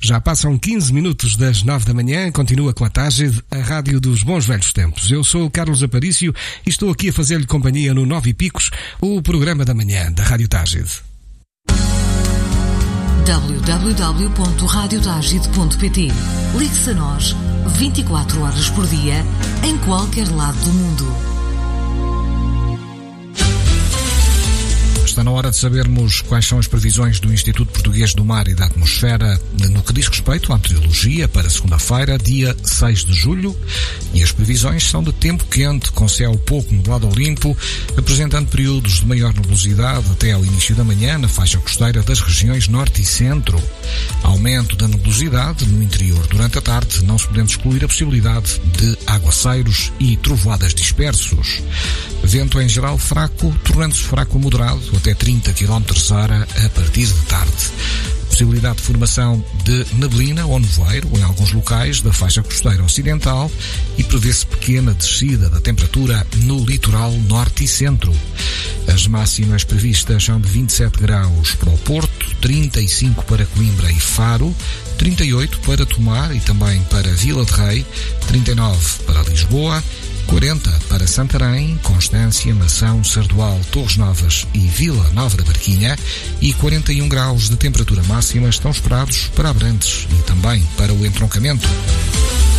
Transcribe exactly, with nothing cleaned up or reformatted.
Já passam quinze minutos das nove da manhã, continua com a Tágide, a rádio dos bons velhos tempos. Eu sou o Carlos Aparício e estou aqui a fazer-lhe companhia no Nove e Picos, o programa da manhã da Rádio Tágide. w w w ponto rádio tágide ponto p t. Ligue-se a nós vinte e quatro horas por dia, em qualquer lado do mundo. Está na hora de sabermos quais são as previsões do Instituto Português do Mar e da Atmosfera no que diz respeito à meteorologia para segunda-feira, dia seis de julho, e as previsões são de tempo quente, com céu pouco nublado ou limpo, apresentando períodos de maior nebulosidade até ao início da manhã na faixa costeira das regiões norte e centro. Aumento da nebulosidade no interior durante a tarde, não se podendo excluir a possibilidade de aguaceiros e trovoadas dispersos. Vento em geral fraco, tornando-se fraco a moderado, até trinta quilómetros por hora a partir de tarde. Possibilidade de formação de neblina ou nevoeiro em alguns locais da faixa costeira ocidental e prevê-se pequena descida da temperatura no litoral norte e centro. As máximas previstas são de vinte e sete graus para o Porto, trinta e cinco para Coimbra e Faro, trinta e oito para Tomar e também para Vila de Rei, trinta e nove para Lisboa, quarenta para Santarém, Constância, Mação, Sardual, Torres Novas e Vila Nova da Barquinha e quarenta e um graus de temperatura máxima estão esperados para Abrantes e também para o entroncamento.